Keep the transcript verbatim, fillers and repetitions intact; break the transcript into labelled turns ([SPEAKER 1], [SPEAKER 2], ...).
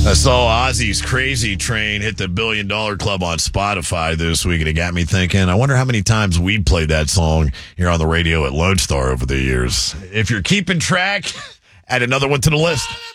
[SPEAKER 1] I saw Ozzy's Crazy Train hit the Billion Dollar Club on Spotify this week, and it got me thinking, I wonder how many times we played that song here on the radio at Lone Star over the years. If you're keeping track, add another one to the list.